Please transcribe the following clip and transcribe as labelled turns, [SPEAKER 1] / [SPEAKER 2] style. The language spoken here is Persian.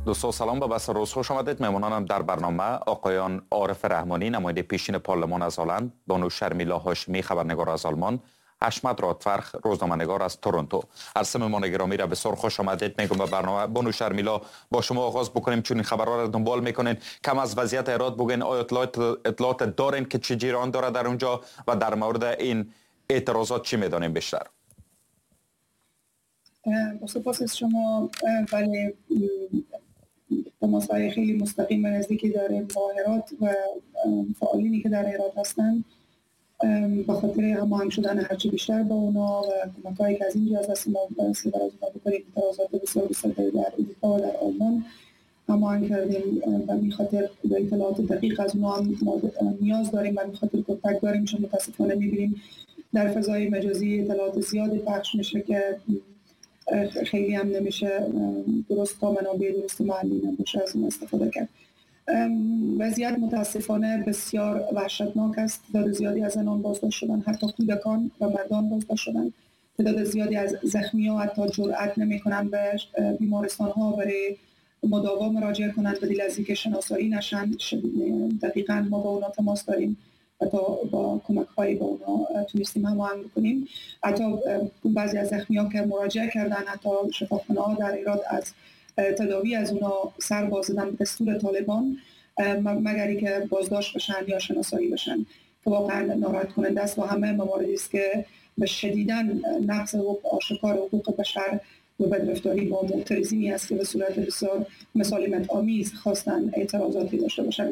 [SPEAKER 1] دوستان سلام، به بحث روز خوش آمدید. مهمانانم در برنامه آقایان عارف رحمانی نماینده پیشین پارلمان از هلند، بانو شرمیلا هاشمی خبرنگار از آلمان، حشمت رادفرخ روزنامه‌نگار از تورنتو. هر سه مهمان گرامی را بسیار خوش آمدید میگم به برنامه. بانو شرمیلا، با شما آغاز بکنیم چون این خبرها را دنبال میکنین. کم از وضعیت هرات بگین، آیا اطلاعات دارین که چه جریان داره در اونجا و در مورد این اعتراضات چی میدانیم بیشتر؟
[SPEAKER 2] با سپاس از شما. بله، تماس‌های خیلی مستقیم و نزدیکی داریم با هرات و فعالینی که در هرات هستند به خاطر هماهنگ شدن هرچی بیشتر با اونا و کمک‌هایی که از اینجا از دست ما برای بکنیم اعتراضات بسیار در اروپا و در آلمان هماهنگ کردیم و به خاطر به اطلاعات دقیق از اونا هم نیاز داریم و به خاطر کنتاکت داریم، چون متاسفانه می‌بینیم در فضای مجازی اطلاعات زیادی پخش میشه که خیلی هم نمیشه درست تا منابع درست محلی نباشه از اون استفاده کرد. وضعیت متاسفانه بسیار وحشتناک است. تعداد زیادی از زنان بازداشت شدن، حتی کودکان و مردان بازداشت شدن. تعداد زیادی از زخمی‌ها حتی جرئت نمی‌کنن به بیمارستان‌ها برای مداوا مراجعه کنند بدلیل از اینکه شناسایی نشن. دقیقاً ما با اونا تماس داریم و تا با کمک‌هایی با اونا تونستیم هماهنگ کنیم. حتی بعضی از زخمی‌ها که مراجعه کردن، حتی شفاخانه‌ها در ایران از تداوی از اونا سر باز دادن به دستور طالبان مگری که بازداشت بشن یا شناسایی بشن، که واقعا ناراحت کننده است و همه مواردی است که به شدیداً نقض آشکار حقوق بشر و بدرفتاری با معترضینی است که به صورت بسیار مسالمت آمیز خواستن اعتراضاتی داشته باشند.